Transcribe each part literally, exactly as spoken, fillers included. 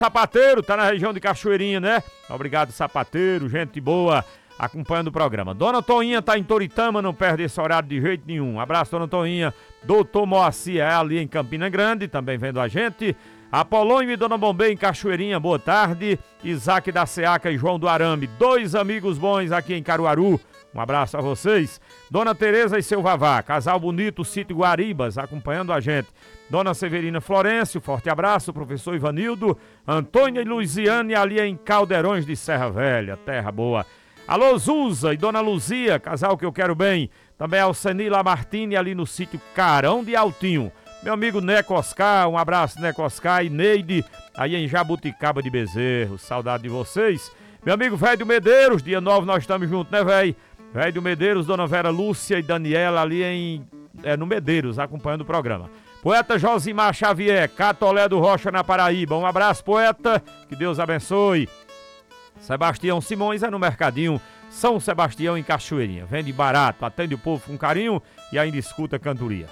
Sapateiro, tá na região de Cachoeirinha, né? Obrigado, Sapateiro, gente boa, acompanhando o programa. Dona Toinha tá em Toritama, não perde esse horário de jeito nenhum. Abraço, Dona Toinha. Doutor Moacir é ali em Campina Grande, também vendo a gente. Apolônio e Dona Bombê em Cachoeirinha, boa tarde. Isaac da Seaca e João do Arame, dois amigos bons aqui em Caruaru. Um abraço a vocês. Dona Tereza e seu Vavá, casal bonito, Sítio Guaribas, acompanhando a gente. Dona Severina Florencio, forte abraço. Professor Ivanildo, Antônia e Luiziane ali em Caldeirões de Serra Velha, terra boa. Alô Zuza e Dona Luzia, casal que eu quero bem. Também Alceni Lamartine ali no sítio Carão de Altinho. Meu amigo Neco Oscar, um abraço Neco Oscar e Neide aí em Jabuticaba de Bezerro, saudade de vocês. Meu amigo Velho Medeiros, dia nove nós estamos juntos, né, velho? Velho Medeiros, Dona Vera Lúcia e Daniela ali em, é, no Medeiros, acompanhando o programa. Poeta Josimar Xavier, Catolé do Rocha na Paraíba. Um abraço, poeta, que Deus abençoe. Sebastião Simões é no Mercadinho, São Sebastião em Cachoeirinha. Vende barato, atende o povo com carinho e ainda escuta cantoria.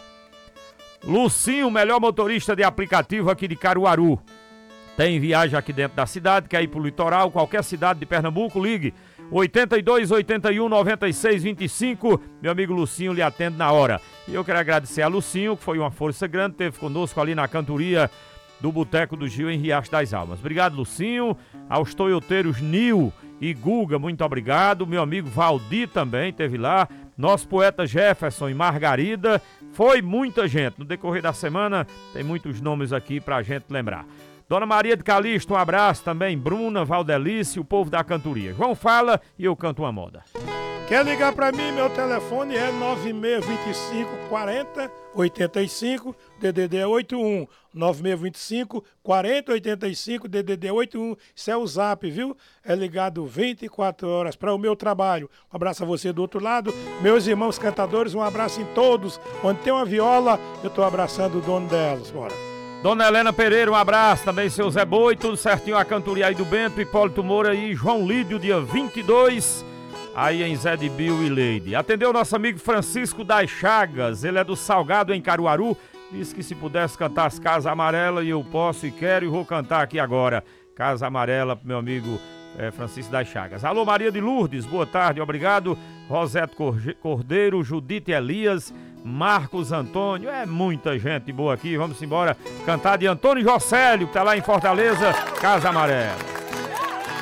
Lucinho, melhor motorista de aplicativo aqui de Caruaru. Tem viagem aqui dentro da cidade, quer ir pro litoral, qualquer cidade de Pernambuco, ligue oitenta e dois, oitenta e um, noventa e seis, vinte e cinco. Meu amigo Lucinho lhe atende na hora. E eu quero agradecer a Lucinho, que foi uma força grande, teve conosco ali na cantoria do Boteco do Gil em Riacho das Almas. Obrigado, Lucinho. Aos toioteiros Nil e Guga, muito obrigado. Meu amigo Valdir também teve lá. Nosso poeta Jefferson e Margarida. Foi muita gente. No decorrer da semana tem muitos nomes aqui pra gente lembrar. Dona Maria de Calixto, um abraço também. Bruna, Valdelice, o povo da cantoria. João fala e eu canto uma moda. Quer ligar pra mim? Meu telefone é nove seis dois cinco, quatro zero oito cinco, D D D é oito um. nove seis dois cinco, quatro zero oito cinco, D D D é oito um. Isso é o Zap, viu? É ligado vinte e quatro horas para o meu trabalho. Um abraço a você do outro lado. Meus irmãos cantadores, um abraço em todos. Onde tem uma viola, eu tô abraçando o dono delas. Bora. Dona Helena Pereira, um abraço. Também seu Zé Boi, tudo certinho. A cantoria aí do Bento, Hipólito Moura e João Lídio, dia vinte e dois. Aí em Zé de Bill e Leide. Atendeu o nosso amigo Francisco das Chagas, ele é do Salgado em Caruaru. Disse que se pudesse cantar as Casas Amarelas, e eu posso e quero e vou cantar aqui agora. Casa Amarela pro meu amigo é, Francisco das Chagas. Alô Maria de Lourdes, boa tarde, obrigado. Rosete Cordeiro, Judite Elias, Marcos Antônio, é muita gente boa aqui. Vamos embora cantar de Antônio Jocélio, que tá lá em Fortaleza, Casa Amarela.